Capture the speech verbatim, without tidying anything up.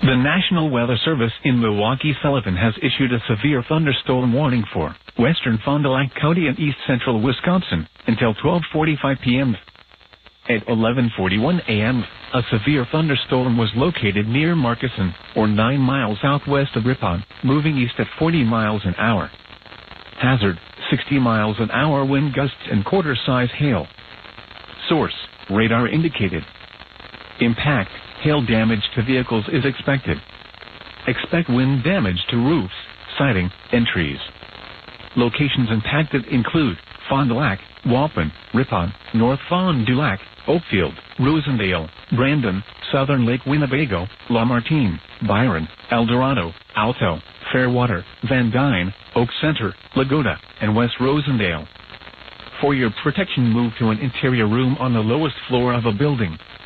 The National Weather Service in Milwaukee-Sullivan has issued a severe thunderstorm warning for western Fond du Lac County and east central Wisconsin until twelve forty-five p.m. At eleven forty-one a.m., a severe thunderstorm was located near Markesan, or nine miles southwest of Ripon, moving east at forty miles an hour. Hazard, sixty miles an hour wind gusts and quarter-size hail. Source, radar indicated. Impact, hail damage to vehicles is expected. Expect wind damage to roofs, siding, and trees. Locations impacted include Fond du Lac, Waupun, Ripon, North Fond du Lac, Oakfield, Rosendale, Brandon, Southern Lake Winnebago, Lamartine, Byron, El Dorado, Alto, Fairwater, Van Dyne, Oak Center, Lagoda, and West Rosendale. For your protection, move to an interior room on the lowest floor of a building.